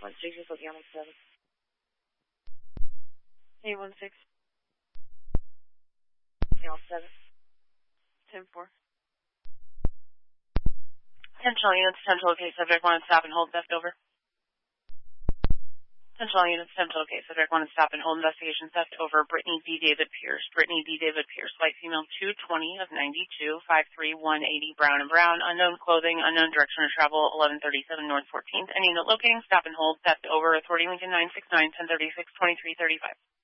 816 is looking on 7. 816. 7. 10-4. Central units, central case, subject 1 stop and hold, theft over. Central units, central case, subject 1 stop and hold, investigation, theft over, Brittany D. David Pierce. Brittany D. David Pierce, white female, 220 of 92, 5'3", 180, brown and brown, unknown clothing, unknown direction of travel, 1137 North 14th. Any note locating, stop and hold, theft over, authority Lincoln 969, 1036, 2335.